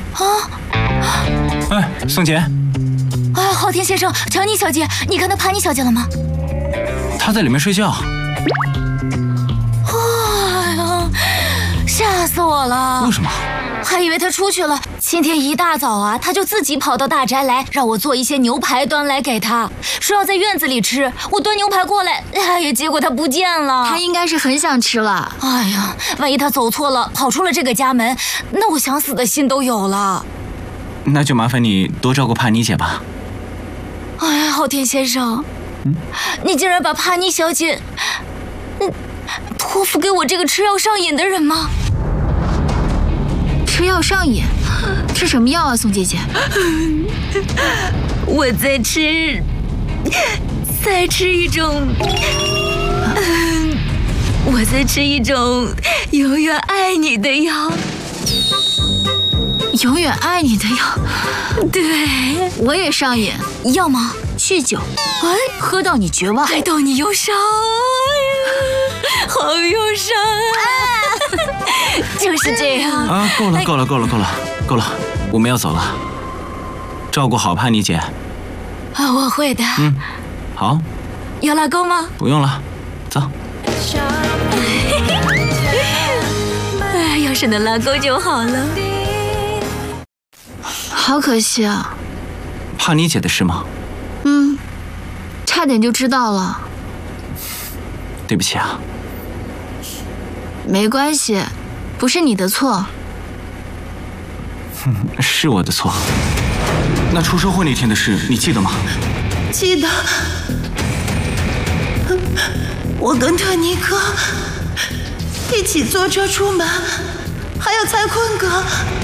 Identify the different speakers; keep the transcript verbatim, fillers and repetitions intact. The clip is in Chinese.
Speaker 1: 啊！
Speaker 2: 哎，宋姐。
Speaker 1: 哎，昊天先生，乔妮小姐，你看到帕妮小姐了吗？
Speaker 2: 她在里面睡觉。
Speaker 1: 哎呀，吓死我了！
Speaker 2: 为什么？
Speaker 1: 还以为她出去了。今天一大早啊，她就自己跑到大宅来，让我做一些牛排端来给她，说要在院子里吃。我端牛排过来，哎呀，结果她不见了。
Speaker 3: 她应该是很想吃了。
Speaker 1: 哎呀，万一她走错了，跑出了这个家门，那我想死的心都有了。
Speaker 2: 那就麻烦你多照顾帕妮姐吧。
Speaker 1: 哎呀，昊天先生，嗯，你竟然把帕妮小姐，嗯，托付给我这个吃药上瘾的人吗？
Speaker 3: 吃药上瘾？吃什么药啊，宋姐姐？
Speaker 1: 我在吃，在吃一种，嗯，我在吃一种永远爱你的药。
Speaker 3: 永远爱你的药？
Speaker 1: 对，
Speaker 3: 我也上瘾。
Speaker 1: 要吗？
Speaker 3: 酗酒，
Speaker 1: 哎，
Speaker 3: 喝到你绝望，
Speaker 1: 爱到你忧伤，哎呀，好忧伤啊！就是这样
Speaker 2: 啊！够了，够了，够了，够了，够了，我们要走了。照顾好帕妮姐。
Speaker 1: 啊，我会的。
Speaker 2: 嗯，好。
Speaker 1: 要拉钩吗？
Speaker 2: 不用了，走。
Speaker 1: 哎，要是能拉钩就好了。
Speaker 3: 好可惜啊。
Speaker 2: 帕妮姐的事吗？
Speaker 3: 嗯，差点就知道了。
Speaker 2: 对不起啊。
Speaker 3: 没关系，不是你的错。
Speaker 2: 哼，是我的错。那出车祸那天的事，你记得吗？
Speaker 4: 记得。我跟特尼克一起坐车出门，还有蔡坤哥。